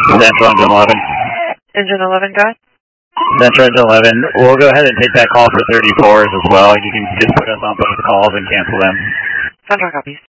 Central Engine 11. Engine 11, go ahead. Central Engine 11. We'll go ahead and take that call for 34s as well. You can just put us on both calls and cancel them. Central copies.